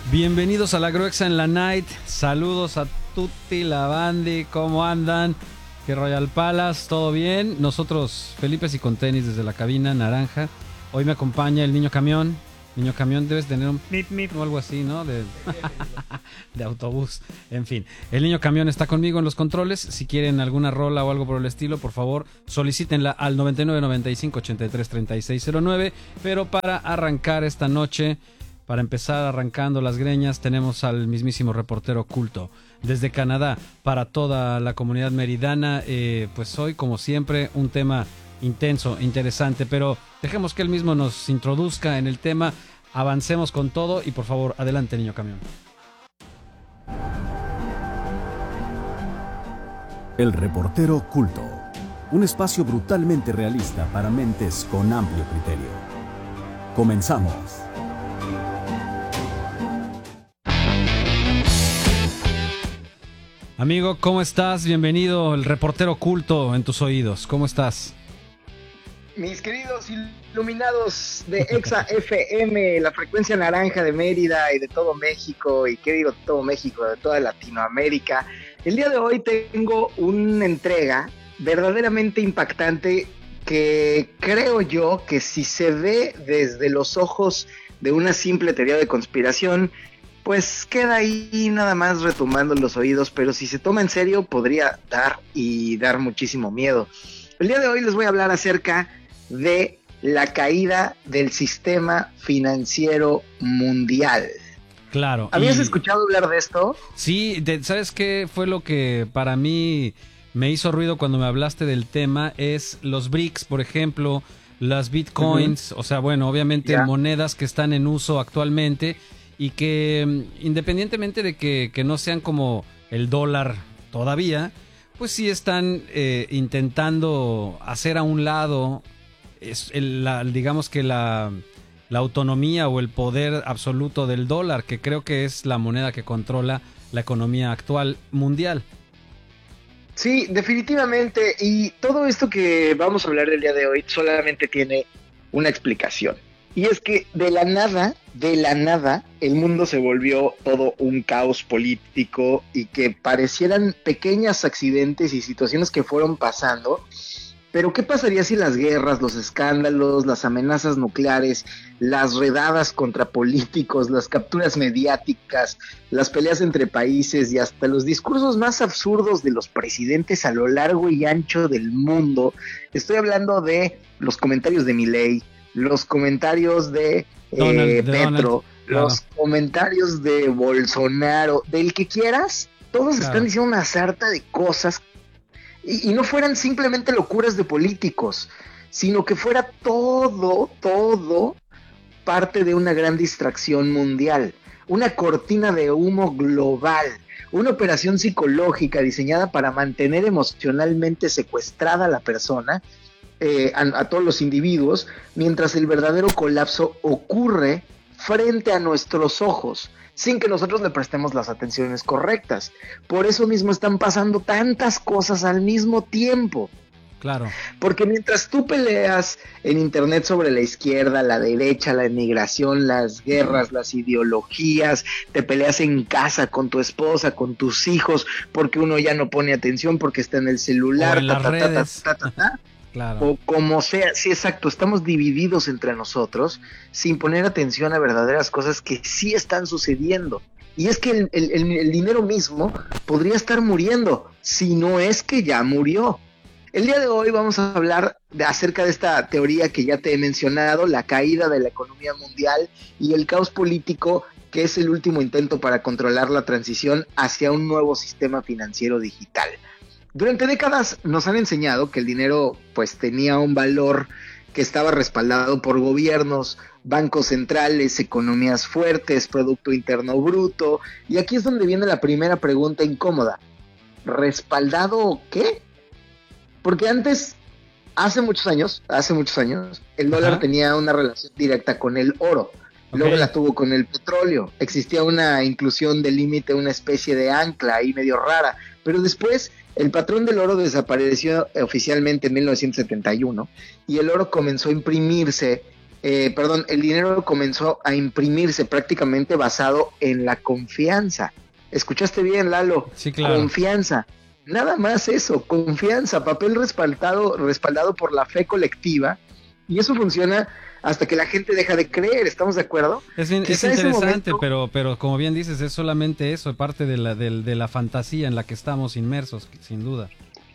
Bienvenidos a la Gruexa en la Night. Saludos a tutti la bandi. ¿Cómo andan? Que Royal Palace, ¿todo bien? Nosotros, Felipe y con tenis desde la cabina naranja. Hoy me acompaña el niño camión. Niño camión, debes tener un mip mip o algo así, ¿no? De autobús. En fin, el niño camión está conmigo en los controles. Si quieren alguna rola o algo por el estilo, por favor, solicítenla al 99 95 83 36 09. Pero para arrancar esta noche, para empezar arrancando las greñas, tenemos al mismísimo reportero oculto desde Canadá para toda la comunidad meridana. Pues hoy, como siempre, un tema intenso, interesante, pero dejemos que él mismo nos introduzca en el tema. Avancemos con todo y por favor, adelante, niño camión. El reportero oculto, un espacio brutalmente realista para mentes con amplio criterio. Comenzamos. Amigo, ¿cómo estás? Bienvenido, el reportero oculto en tus oídos. ¿Cómo estás? Mis queridos iluminados de Exa FM, la frecuencia naranja de Mérida y de todo México, y qué digo de todo México, de toda Latinoamérica. El día de hoy tengo una entrega verdaderamente impactante que creo yo que si se ve desde los ojos de una simple teoría de conspiración, pues queda ahí nada más retumbando en los oídos, pero si se toma en serio podría dar muchísimo miedo. El día de hoy les voy a hablar acerca de la caída del sistema financiero mundial. Claro. ¿Habías escuchado hablar de esto? Sí, ¿sabes qué fue lo que para mí me hizo ruido cuando me hablaste del tema? Es los BRICS, por ejemplo, las bitcoins, o sea, bueno, obviamente monedas que están en uso actualmente y que independientemente de que no sean como el dólar todavía, pues sí están intentando hacer a un lado digamos que la autonomía o el poder absoluto del dólar, que creo que es la moneda que controla la economía actual mundial. Sí, definitivamente, y todo esto que vamos a hablar el día de hoy solamente tiene una explicación. Y es que de la nada, el mundo se volvió todo un caos político y que parecieran pequeños accidentes y situaciones que fueron pasando. Pero ¿qué pasaría si las guerras, los escándalos, las amenazas nucleares, las redadas contra políticos, las capturas mediáticas, las peleas entre países y hasta los discursos más absurdos de los presidentes a lo largo y ancho del mundo? Estoy hablando de los comentarios de Milei, los comentarios de Petro, los comentarios de Bolsonaro, del que quieras, todos están diciendo una sarta de cosas y no fueran simplemente locuras de políticos, sino que fuera todo parte de una gran distracción mundial, una cortina de humo global, una operación psicológica diseñada para mantener emocionalmente secuestrada a la persona, a todos los individuos, mientras el verdadero colapso ocurre frente a nuestros ojos, sin que nosotros le prestemos las atenciones correctas. Por eso mismo están pasando tantas cosas al mismo tiempo. Claro. Porque mientras tú peleas en internet sobre la izquierda, la derecha, la inmigración, las guerras, las ideologías, te peleas en casa con tu esposa, con tus hijos, porque uno ya no pone atención, porque está en el celular, o en las redes. Claro. O como sea, sí, exacto, estamos divididos entre nosotros sin poner atención a verdaderas cosas que sí están sucediendo. Y es que el dinero mismo podría estar muriendo, si no es que ya murió. El día de hoy vamos a hablar acerca de esta teoría que ya te he mencionado, la caída de la economía mundial y el caos político, que es el último intento para controlar la transición hacia un nuevo sistema financiero digital. Durante décadas nos han enseñado que el dinero pues tenía un valor que estaba respaldado por gobiernos, bancos centrales, economías fuertes, Producto Interno Bruto, y aquí es donde viene la primera pregunta incómoda. ¿Respaldado qué? Porque antes, hace muchos años, el dólar tenía una relación directa con el oro. Luego la tuvo con el petróleo. Existía una inclusión de límite, una especie de ancla ahí medio rara. Pero después el patrón del oro desapareció oficialmente en 1971 y el oro comenzó a imprimirse el dinero comenzó a imprimirse prácticamente basado en la confianza. ¿Escuchaste bien, Lalo? Sí, claro. Confianza. Nada más eso, confianza, papel respaldado por la fe colectiva, y eso funciona hasta que la gente deja de creer, ¿estamos de acuerdo? Es Quizá ese interesante, momento- pero como bien dices, es solamente eso, parte de la fantasía en la que estamos inmersos, sin duda.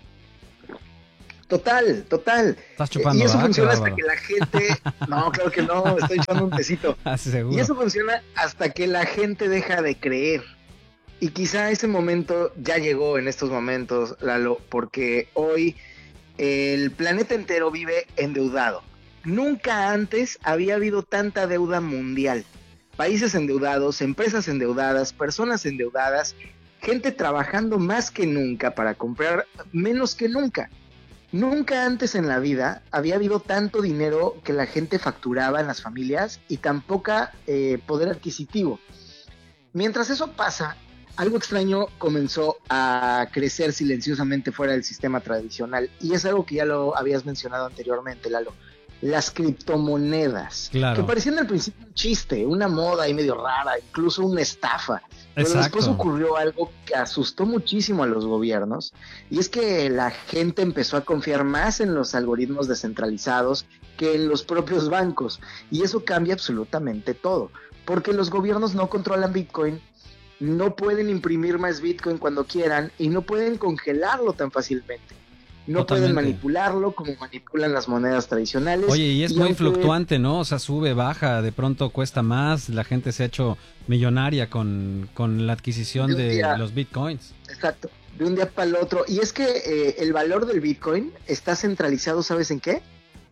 Total. Estás chupando, Y eso ¿verdad? Qué funciona hasta bárbaro. que la gente... No, claro que no, estoy echando un tecito. Ah, sí, seguro. Y eso funciona hasta que la gente deja de creer. Y quizá ese momento ya llegó en estos momentos, Lalo, porque hoy el planeta entero vive endeudado. Nunca antes había habido tanta deuda mundial. Países endeudados, empresas endeudadas, personas endeudadas, gente trabajando más que nunca para comprar menos que nunca. Nunca antes en la vida había habido tanto dinero que la gente facturaba en las familias y tan poca poder adquisitivo. Mientras eso pasa, algo extraño comenzó a crecer silenciosamente fuera del sistema tradicional, y es algo que ya lo habías mencionado anteriormente, Lalo. Las criptomonedas, Claro. que parecían al principio un chiste, una moda ahí medio rara, incluso una estafa. Pero después Exacto. ocurrió algo que asustó muchísimo a los gobiernos, y es que la gente empezó a confiar más en los algoritmos descentralizados que en los propios bancos, y eso cambia absolutamente todo, porque los gobiernos no controlan Bitcoin, no pueden imprimir más Bitcoin cuando quieran y no pueden congelarlo tan fácilmente. No pueden Totalmente. manipularlo como manipulan las monedas tradicionales. Oye, y es muy aunque- fluctuante, ¿no? O sea, sube, baja, de pronto cuesta más, la gente se ha hecho millonaria con la adquisición De un de día. los bitcoins. Exacto, de un día para el otro. Y es que el valor del Bitcoin está centralizado, ¿sabes en qué?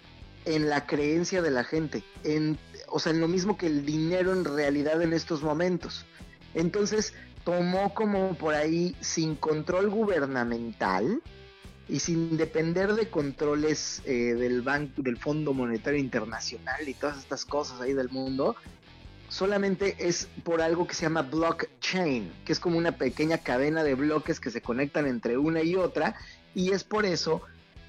En la creencia de la gente, o sea, en lo mismo que el dinero en realidad en estos momentos. Entonces, tomó como por ahí, sin control gubernamental y sin depender de controles del banco, del Fondo Monetario Internacional y todas estas cosas ahí del mundo, solamente es por algo que se llama blockchain, que es como una pequeña cadena de bloques que se conectan entre una y otra, y es por eso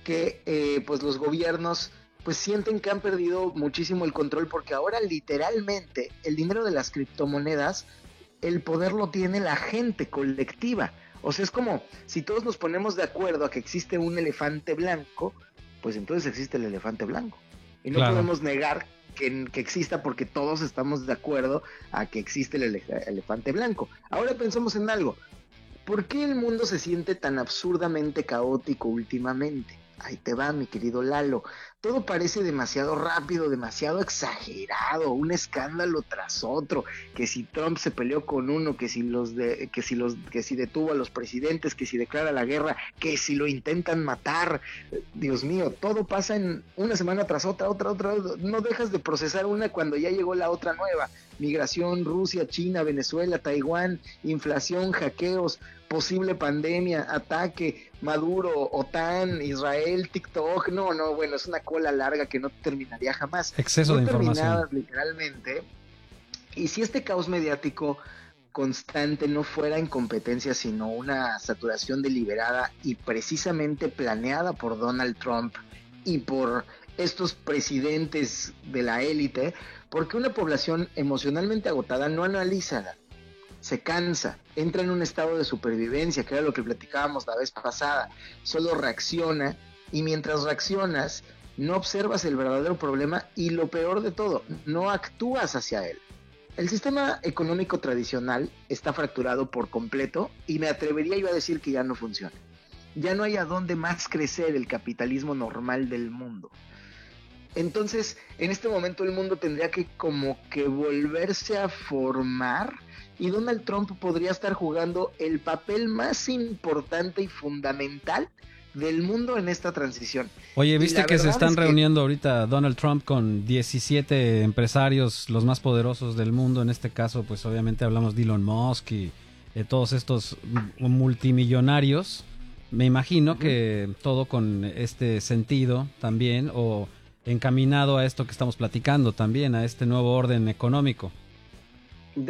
que pues los gobiernos pues sienten que han perdido muchísimo el control, porque ahora literalmente el dinero de las criptomonedas, el poder lo tiene la gente colectiva. O sea, es como si todos nos ponemos de acuerdo a que existe un elefante blanco, pues entonces existe el elefante blanco. Y no Claro. podemos negar que exista, porque todos estamos de acuerdo a que existe el elefante blanco. Ahora pensemos en algo. ¿Por qué el mundo se siente tan absurdamente caótico últimamente? Ahí te va, mi querido Lalo. Todo parece demasiado rápido, demasiado exagerado, un escándalo tras otro, que si Trump se peleó con uno, que si detuvo a los presidentes, que si declara la guerra, que si lo intentan matar. Dios mío, todo pasa en una semana tras otra, no dejas de procesar una cuando ya llegó la otra nueva. Migración, Rusia, China, Venezuela, Taiwán, inflación, hackeos, posible pandemia, ataque, Maduro, OTAN, Israel, TikTok. No, bueno, es una cola larga que no terminaría jamás. Exceso de información. Terminadas, literalmente. Y si este caos mediático constante no fuera incompetencia, sino una saturación deliberada y precisamente planeada por Donald Trump y por estos presidentes de la élite, porque una población emocionalmente agotada no analiza, se cansa, entra en un estado de supervivencia, que era lo que platicábamos la vez pasada, solo reacciona, y mientras reaccionas no observas el verdadero problema, y lo peor de todo, no actúas hacia él. El sistema económico tradicional está fracturado por completo, y me atrevería yo a decir que ya no funciona. Ya no hay a dónde más crecer el capitalismo normal del mundo. Entonces, en este momento el mundo tendría que como que volverse a formar, y Donald Trump podría estar jugando el papel más importante y fundamental del mundo en esta transición. Oye, ¿viste que se están es que reuniendo ahorita Donald Trump con 17 empresarios, los más poderosos del mundo? En este caso, pues obviamente hablamos de Elon Musk y todos estos multimillonarios. Me imagino que todo con este sentido también, o encaminado a esto que estamos platicando también, a este nuevo orden económico.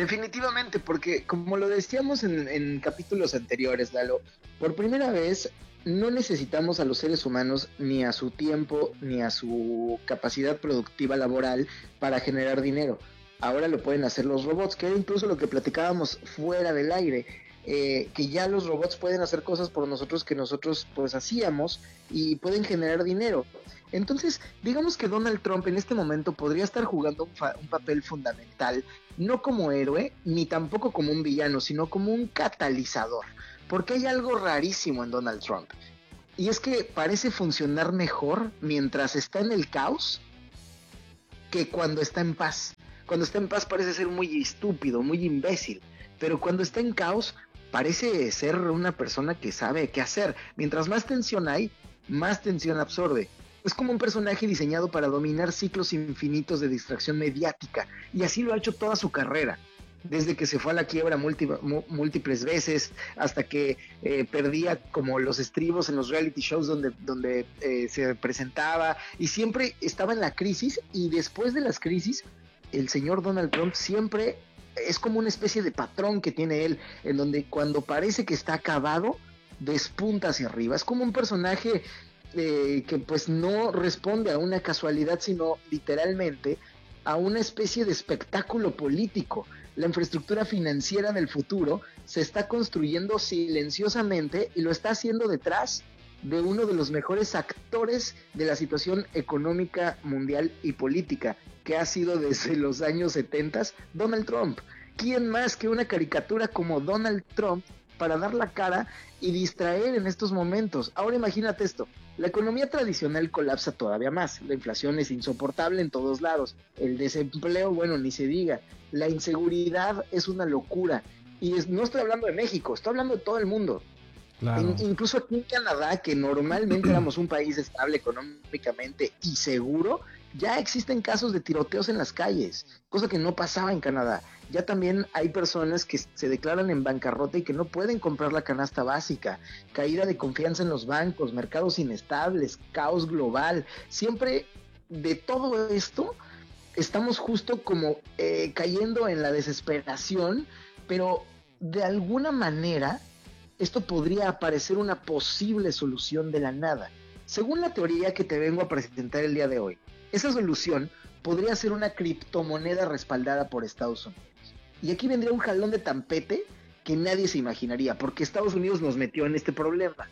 Definitivamente, porque como lo decíamos en capítulos anteriores, Lalo, por primera vez no necesitamos a los seres humanos ni a su tiempo ni a su capacidad productiva laboral para generar dinero. Ahora lo pueden hacer los robots, que era incluso lo que platicábamos fuera del aire, que ya los robots pueden hacer cosas por nosotros que nosotros pues hacíamos y pueden generar dinero. Entonces, digamos que Donald Trump en este momento podría estar jugando un papel fundamental, no como héroe, ni tampoco como un villano, sino como un catalizador. Porque hay algo rarísimo en Donald Trump. Y es que parece funcionar mejor mientras está en el caos que cuando está en paz. Cuando está en paz parece ser muy estúpido, muy imbécil. Pero cuando está en caos parece ser una persona que sabe qué hacer. Mientras más tensión hay, más tensión absorbe. Es como un personaje diseñado para dominar ciclos infinitos de distracción mediática, y así lo ha hecho toda su carrera, desde que se fue a la quiebra múltiples veces, hasta que perdía como los estribos en los reality shows donde se presentaba, y siempre estaba en la crisis, y después de las crisis, el señor Donald Trump siempre es como una especie de patrón que tiene él, en donde cuando parece que está acabado, despunta hacia arriba. Es como un personaje que pues no responde a una casualidad, sino literalmente a una especie de espectáculo político. La infraestructura financiera del futuro se está construyendo silenciosamente y lo está haciendo detrás de uno de los mejores actores de la situación económica mundial y política, que ha sido desde los años 70, Donald Trump. ¿Quién más que una caricatura como Donald Trump para dar la cara y distraer en estos momentos? Ahora imagínate esto, la economía tradicional colapsa todavía más, la inflación es insoportable en todos lados, el desempleo, bueno, ni se diga, la inseguridad es una locura, y no estoy hablando de México, estoy hablando de todo el mundo. Claro. Incluso aquí en Canadá, que normalmente éramos un país estable económicamente y seguro, ya existen casos de tiroteos en las calles, cosa que no pasaba en Canadá. Ya también hay personas que se declaran en bancarrota y que no pueden comprar la canasta básica, caída de confianza en los bancos, mercados inestables, caos global. Siempre de todo esto estamos justo como cayendo en la desesperación, pero de alguna manera esto podría aparecer una posible solución de la nada. Según la teoría que te vengo a presentar el día de hoy, esa solución podría ser una criptomoneda respaldada por Estados Unidos. Y aquí vendría un jalón de tampete que nadie se imaginaría, porque Estados Unidos nos metió en este problema.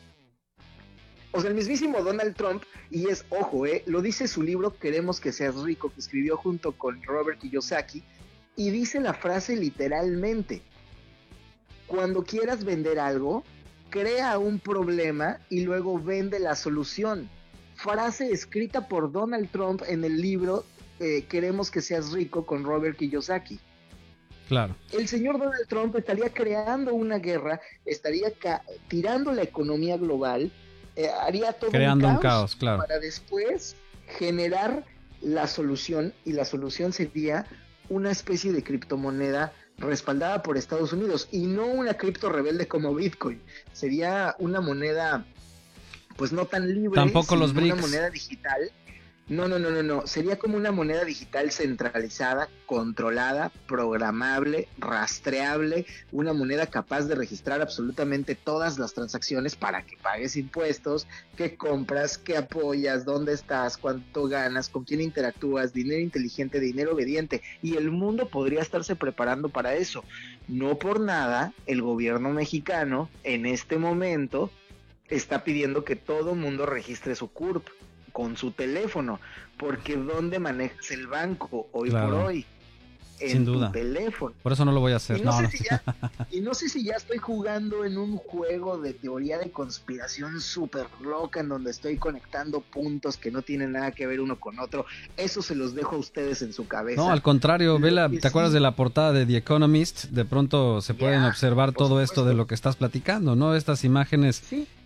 O sea, el mismísimo Donald Trump, y es, ojo, lo dice su libro Queremos que seas rico, que escribió junto con Robert Kiyosaki, y dice la frase literalmente: cuando quieras vender algo, crea un problema y luego vende la solución. Frase escrita por Donald Trump en el libro Queremos que seas rico con Robert Kiyosaki. Claro. El señor Donald Trump estaría creando una guerra, estaría tirando la economía global, haría todo creando un caos, claro, para después generar la solución, y la solución sería una especie de criptomoneda respaldada por Estados Unidos, y no una cripto rebelde como Bitcoin. Sería una moneda pues no tan libre, tampoco los BRICS, una moneda digital. No, sería como una moneda digital centralizada, controlada, programable, rastreable, una moneda capaz de registrar absolutamente todas las transacciones para que pagues impuestos, qué compras, qué apoyas, dónde estás, cuánto ganas, con quién interactúas, dinero inteligente, dinero obediente, y el mundo podría estarse preparando para eso. No por nada, el gobierno mexicano en este momento está pidiendo que todo mundo registre su CURP con su teléfono, porque ¿dónde manejas el banco hoy por hoy? Sin duda. Tu teléfono. Por eso no lo voy a hacer. Y no sé si ya estoy jugando en un juego de teoría de conspiración súper loca, en donde estoy conectando puntos que no tienen nada que ver uno con otro. Eso se los dejo a ustedes en su cabeza. No, al contrario, ¿te acuerdas de la portada de The Economist? De pronto se pueden observar todo esto de lo que estás platicando, ¿no? Estas imágenes,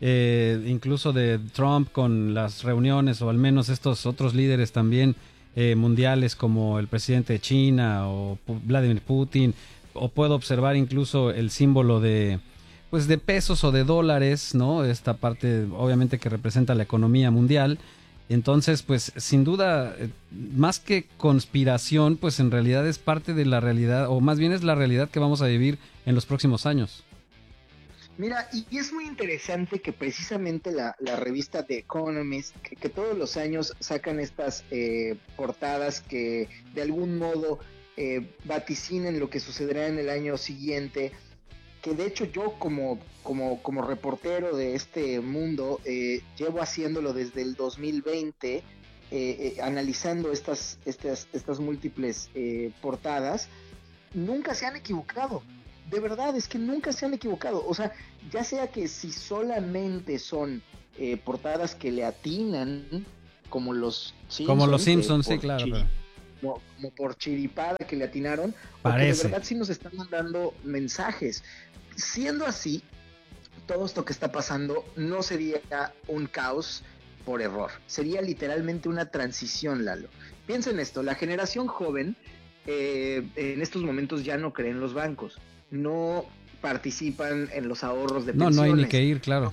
incluso de Trump con las reuniones, o al menos estos otros líderes también mundiales, como el presidente de China o Vladimir Putin, o puedo observar incluso el símbolo de pesos o de dólares, ¿no? Esta parte obviamente que representa la economía mundial. Entonces, pues sin duda, más que conspiración, pues en realidad es parte de la realidad, o más bien es la realidad que vamos a vivir en los próximos años. Mira, y es muy interesante que precisamente la revista The Economist, que todos los años sacan estas portadas que de algún modo vaticinen lo que sucederá en el año siguiente, que de hecho yo como reportero de este mundo llevo haciéndolo desde el 2020, analizando estas múltiples portadas, nunca se han equivocado. De verdad, es que nunca se han equivocado. O sea, ya sea que si solamente son portadas que le atinan, como los Simpsons. Como los Simpsons, sí, claro. Como por chiripada que le atinaron. Parece. O que de verdad sí nos están mandando mensajes. Siendo así, todo esto que está pasando no sería un caos por error. Sería literalmente una transición, Lalo. Piensa en esto, la generación joven en estos momentos ya no cree en los bancos. No participan en los ahorros de pensiones. No hay ni que ir, claro.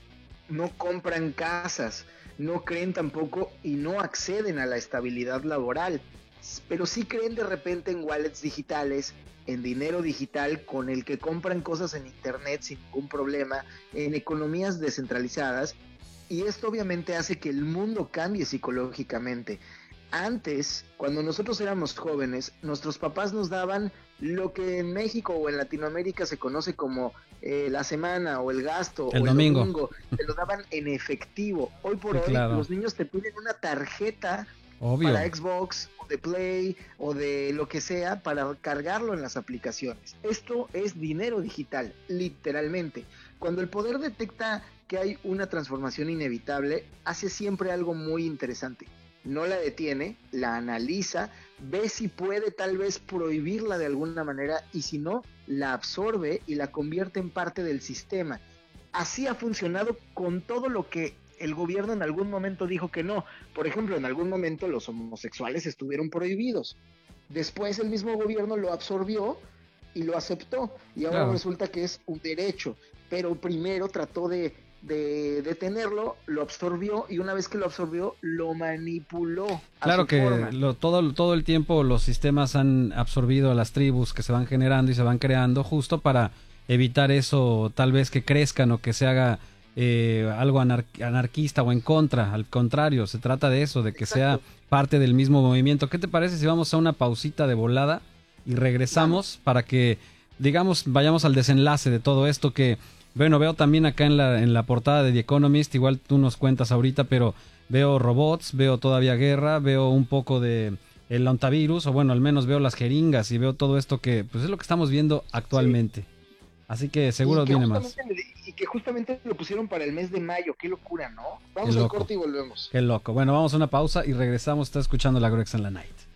No compran casas, no creen tampoco y no acceden a la estabilidad laboral, pero sí creen de repente en wallets digitales, en dinero digital con el que compran cosas en internet sin ningún problema, en economías descentralizadas, y esto obviamente hace que el mundo cambie psicológicamente. Antes, cuando nosotros éramos jóvenes, nuestros papás nos daban lo que en México o en Latinoamérica se conoce como la semana o el gasto el o domingo. el domingo, te lo daban en efectivo. Hoy por hoy claro. Los niños te piden una tarjeta Obvio. para Xbox o de Play o de lo que sea para cargarlo en las aplicaciones. Esto es dinero digital, literalmente. Cuando el poder detecta que hay una transformación inevitable, hace siempre algo muy interesante. No la detiene, la analiza, ve si puede tal vez prohibirla de alguna manera y si no, la absorbe y la convierte en parte del sistema. Así ha funcionado con todo lo que el gobierno en algún momento dijo que no. Por ejemplo, en algún momento los homosexuales estuvieron prohibidos. Después el mismo gobierno lo absorbió y lo aceptó. Y ahora resulta que es un derecho. Pero primero trató de detenerlo, lo absorbió y una vez que lo absorbió, lo manipuló. Claro que todo el tiempo los sistemas han absorbido a las tribus que se van generando y se van creando justo para evitar eso, tal vez que crezcan o que se haga algo anarquista o en contra. Al contrario, se trata de eso, de que sea parte del mismo movimiento. ¿Qué te parece si vamos a una pausita de volada y regresamos para que, digamos, vayamos al desenlace de todo esto que... Bueno, veo también acá en la portada de The Economist, igual tú nos cuentas ahorita, pero veo robots, veo todavía guerra, veo un poco de el ontavirus, o bueno, al menos veo las jeringas y veo todo esto que pues es lo que estamos viendo actualmente. Sí. Así que seguro viene más. Y que justamente lo pusieron para el mes de mayo, qué locura, ¿no? Vamos al corte y volvemos. Qué loco. Bueno, vamos a una pausa y regresamos, está escuchando la Grorexa en la Night.